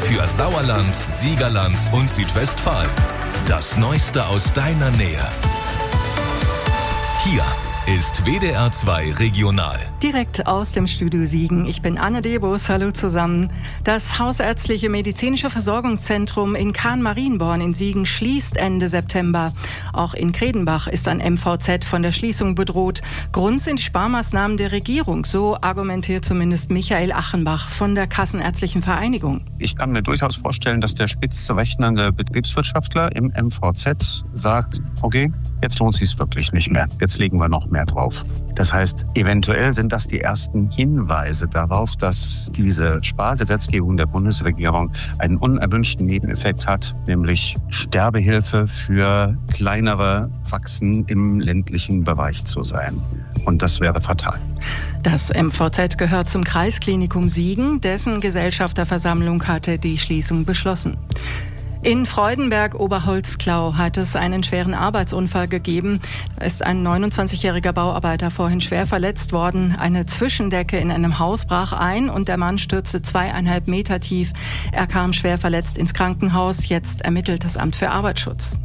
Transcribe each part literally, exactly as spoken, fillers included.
für Sauerland, Siegerland und Südwestfalen. Das Neueste aus deiner Nähe. Hier ist W D R zwei Regional. Direkt aus dem Studio Siegen. Ich bin Anne Debus. Hallo zusammen. Das Hausärztliche Medizinische Versorgungszentrum in Kahn-Marienborn in Siegen schließt Ende September. Auch in Kredenbach ist ein M V Z von der Schließung bedroht. Grund sind die Sparmaßnahmen der Regierung. So argumentiert zumindest Michael Achenbach von der Kassenärztlichen Vereinigung. Ich kann mir durchaus vorstellen, dass der spitz rechnende Betriebswirtschaftler im M V Z sagt, okay, jetzt lohnt es sich wirklich nicht mehr. Jetzt legen wir noch mehr drauf. Das heißt, eventuell sind das die ersten Hinweise darauf, dass diese Spargesetzgebung der Bundesregierung einen unerwünschten Nebeneffekt hat, nämlich Sterbehilfe für kleinere Praxen im ländlichen Bereich zu sein. Und das wäre fatal. Das M V Z gehört zum Kreisklinikum Siegen, dessen Gesellschafterversammlung hatte die Schließung beschlossen. In Freudenberg-Oberholzklau hat es einen schweren Arbeitsunfall gegeben. Da ist ein neunundzwanzigjähriger Bauarbeiter vorhin schwer verletzt worden. Eine Zwischendecke in einem Haus brach ein und der Mann stürzte zweieinhalb Meter tief. Er kam schwer verletzt ins Krankenhaus. Jetzt ermittelt das Amt für Arbeitsschutz.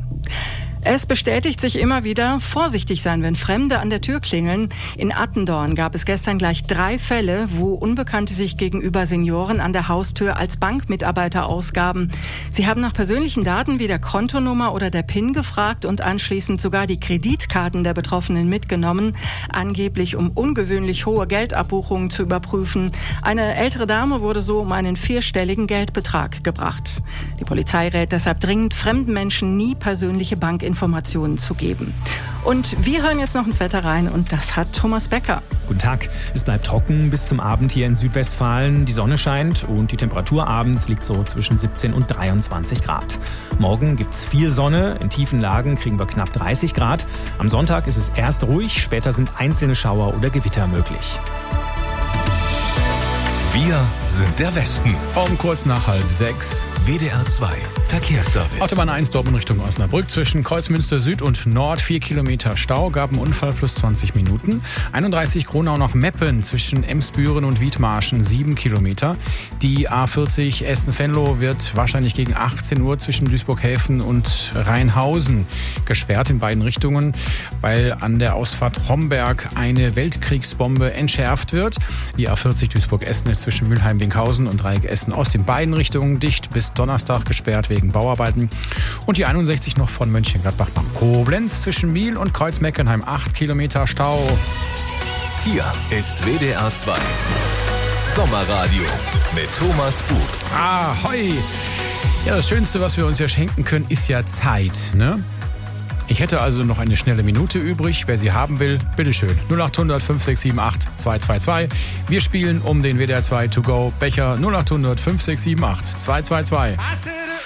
Es bestätigt sich immer wieder, vorsichtig sein, wenn Fremde an der Tür klingeln. In Attendorn gab es gestern gleich drei Fälle, wo Unbekannte sich gegenüber Senioren an der Haustür als Bankmitarbeiter ausgaben. Sie haben nach persönlichen Daten wie der Kontonummer oder der PIN gefragt und anschließend sogar die Kreditkarten der Betroffenen mitgenommen, angeblich um ungewöhnlich hohe Geldabbuchungen zu überprüfen. Eine ältere Dame wurde so um einen vierstelligen Geldbetrag gebracht. Die Polizei rät deshalb dringend, fremden Menschen nie persönliche Bankinformationen Informationen zu geben. Und wir hören jetzt noch ins Wetter rein und das hat Thomas Becker. Guten Tag. Es bleibt trocken bis zum Abend hier in Südwestfalen. Die Sonne scheint und die Temperatur abends liegt so zwischen siebzehn und dreiundzwanzig Grad. Morgen gibt's viel Sonne. In tiefen Lagen kriegen wir knapp dreißig Grad. Am Sonntag ist es erst ruhig, später sind einzelne Schauer oder Gewitter möglich. Wir sind der Westen. Um kurz nach halb sechs. W D R zwei Verkehrsservice. Autobahn eins Dortmund Richtung Osnabrück zwischen Kreuzmünster Süd und Nord. vier Kilometer Stau, gab einen Unfall plus zwanzig Minuten. einunddreißig Gronau nach Meppen zwischen Emsbüren und Wiedmarschen sieben Kilometer. Die A vierzig Essen-Venlo wird wahrscheinlich gegen achtzehn Uhr zwischen Duisburg-Häfen und Rheinhausen gesperrt in beiden Richtungen, weil an der Ausfahrt Homberg eine Weltkriegsbombe entschärft wird. Die A vierzig Duisburg-Essen ist zwischen Mülheim-Winkhausen und Dreieck Essen aus den beiden Richtungen dicht bis Donnerstag gesperrt wegen Bauarbeiten. Und die einundsechzig noch von Mönchengladbach nach Koblenz zwischen Miel und Kreuz-Mecklenheim acht Kilometer Stau. Hier ist W D R zwei Sommerradio mit Thomas Bug. Ahoi! Ja, das Schönste, was wir uns ja schenken können, ist ja Zeit, ne? Ich hätte also noch eine schnelle Minute übrig. Wer sie haben will, bitteschön. null acht hundert fünf sechs sieben acht zwei zwei zwei. Wir spielen um den W D R zwei To Go Becher null acht hundert fünf sechs sieben acht zwei zwei zwei.